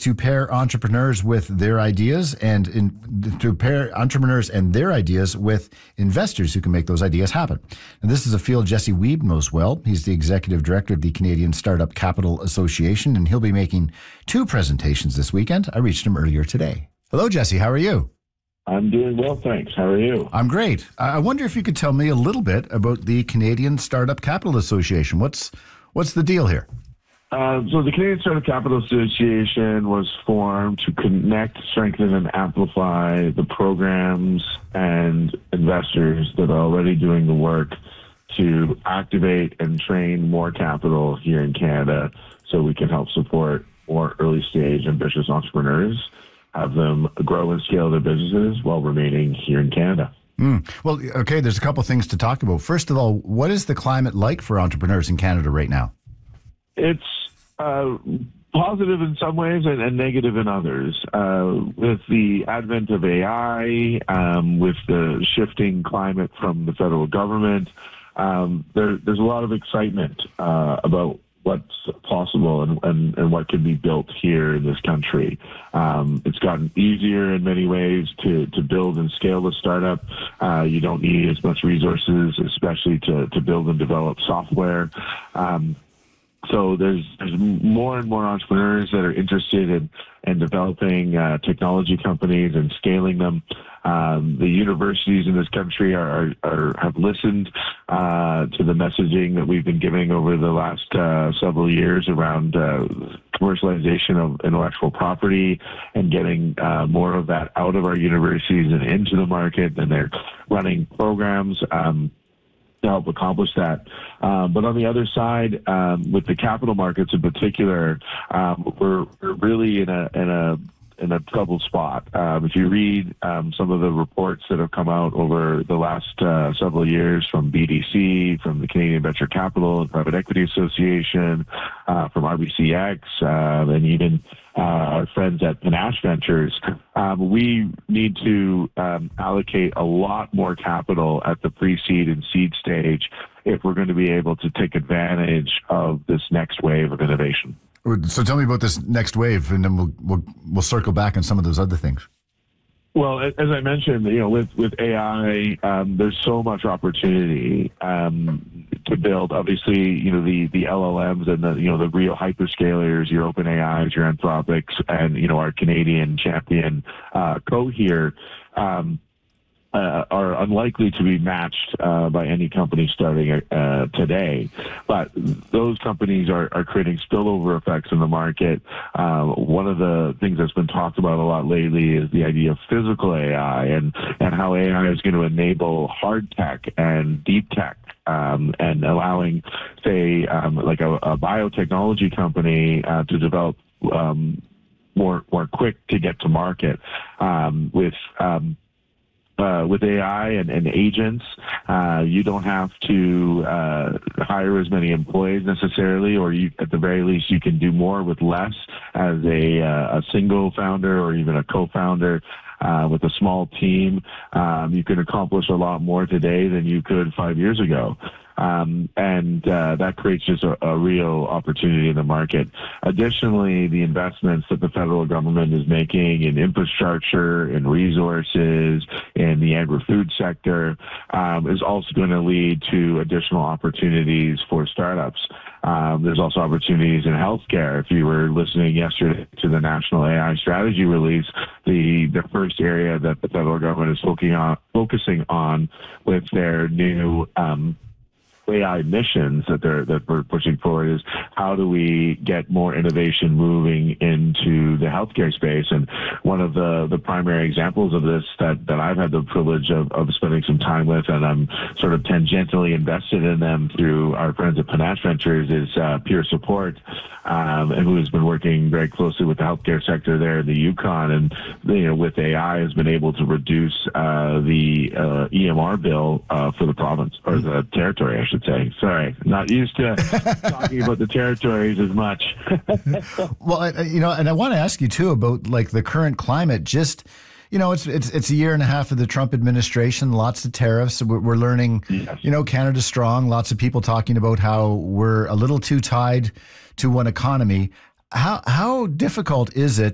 to pair entrepreneurs with their ideas to pair entrepreneurs and their ideas with investors who can make those ideas happen. And this is a field Jesse Wiebe knows well. He's the executive director of the Canadian Startup Capital Association, and he'll be making 2 presentations this weekend. I reached him earlier today. Hello, Jesse. How are you? I'm doing well, thanks. How are you? I'm great. I wonder if you could tell me a little bit about the Canadian Startup Capital Association. What's the deal here? So the Canadian Startup Capital Association was formed to connect, strengthen, and amplify the programs and investors that are already doing the work to activate and train more capital here in Canada so we can help support more early-stage ambitious entrepreneurs, have them grow and scale their businesses while remaining here in Canada. Well, okay, there's a couple things to talk about. First of all, what is the climate like for entrepreneurs in Canada right now? It's positive in some ways and negative in others. With the advent of AI, with the shifting climate from the federal government, there's a lot of excitement about what's possible and what can be built here in this country. It's gotten easier in many ways to build and scale a startup. You don't need as much resources, especially to build and develop software. So there's more and more entrepreneurs that are interested in developing technology companies and scaling them. The universities in this country have listened to the messaging that we've been giving over the last several years around commercialization of intellectual property and getting more of that out of our universities and into the market. And they're running programs to help accomplish that. But on the other side, with the capital markets in particular, we're really in a troubled spot. If you read some of the reports that have come out over the last several years from BDC, from the Canadian Venture Capital and Private Equity Association, from RBCX, and even our friends at Panache Ventures, we need to allocate a lot more capital at the pre-seed and seed stage if we're going to be able to take advantage of this next wave of innovation. So tell me about this next wave, and then we'll circle back on some of those other things. Well, as I mentioned, with AI, there's so much opportunity to build. Obviously, the LLMs and the real hyperscalers, your OpenAIs, your Anthropics, and our Canadian champion Cohere. Are unlikely to be matched by any company starting today. But those companies are creating spillover effects in the market. One of the things that's been talked about a lot lately is the idea of physical AI and how AI is going to enable hard tech and deep tech. And allowing, say, like a biotechnology company to develop more quick to get to market with AI and agents. You don't have to hire as many employees necessarily, or at the very least, you can do more with less as a single founder or even a co-founder. With a small team, you can accomplish a lot more today than you could 5 years ago. And that creates just a real opportunity in the market. Additionally, the investments that the federal government is making in infrastructure, in resources, in the agri-food sector is also going to lead to additional opportunities for startups. There's also opportunities in healthcare. If you were listening yesterday to the National AI Strategy release, the first area that the federal government is focusing on with their new AI missions that we're pushing forward is how do we get more innovation moving into the healthcare space. And one of the primary examples of this that I've had the privilege of spending some time with, and I'm sort of tangentially invested in them through our friends at Panache Ventures, is Peer Support, and who has been working very closely with the healthcare sector there in the Yukon, and with AI has been able to reduce the EMR bill for the province, or the territory, I should say. Sorry, not used to talking about the territories as much. Well, and I want to ask you too about like the current climate. Just it's a year and a half of the Trump administration, lots of tariffs. We're learning, yes. Canada's strong. Lots of people talking about how we're a little too tied to one economy. How difficult is it